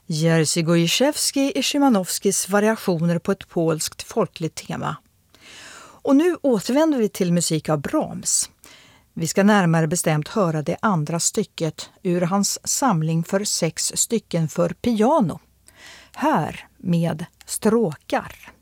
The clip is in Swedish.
Jerzy Gojszewski i Szymanowskis variationer på ett polskt folkligt tema. Och nu återvänder vi till musik av Brahms. Vi ska närmare bestämt höra det andra stycket ur hans samling för 6 stycken för piano. Här med stråkar.